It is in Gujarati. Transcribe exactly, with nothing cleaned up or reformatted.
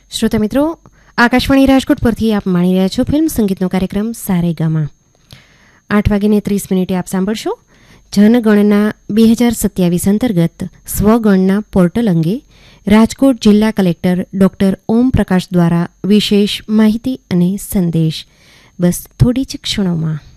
શ્રોતા મિત્રો, આકાશવાણી રાજકોટ પરથી આપ માણી રહ્યા છો ફિલ્મ સંગીતનો કાર્યક્રમ સારેગામા. આઠ વાગીને ત્રીસ મિનિટે આપ સાંભળશો જનગણના બે હજાર સત્યાવીસ અંતર્ગત સ્વગણના પોર્ટલ અંગે રાજકોટ જિલ્લા કલેક્ટર ડોક્ટર ઓમ પ્રકાશ દ્વારા વિશેષ માહિતી અને સંદેશ. બસ થોડી જ ક્ષણોમાં.